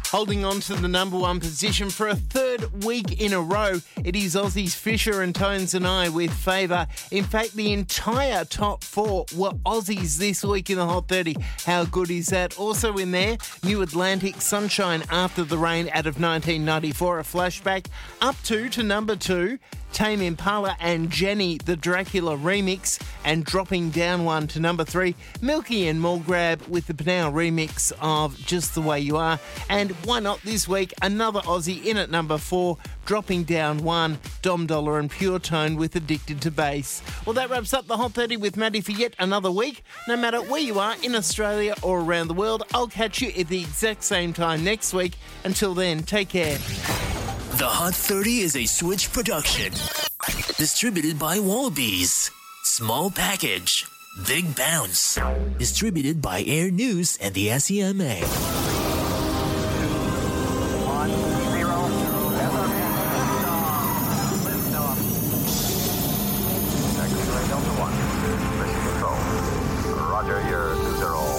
Holding on to the number one position for a third week in a row, it is Aussies Fisher and Tones and I with Favour. In fact, the entire top four were Aussies this week in the Hot 30. How good is that? Also in there, New Atlantic Sunshine After the Rain out of 1994, a flashback. Up to number 2, Tame Impala and Jenny, the Dracula remix, and dropping down one to number 3, Milky and Mulgrab with the Panau remix of Just the Way You Are. And why not this week, another Aussie in at number 4, dropping down one, Dom Dollar and Pure Tone with Addicted to Bass. Well, that wraps up the Hot 30 with Maddie for yet another week. No matter where you are in Australia or around the world, I'll catch you at the exact same time next week. Until then, take care. The Hot 30 is a Switch production. Distributed by Wallabies. Small package, big bounce. Distributed by Air News and the SEMA.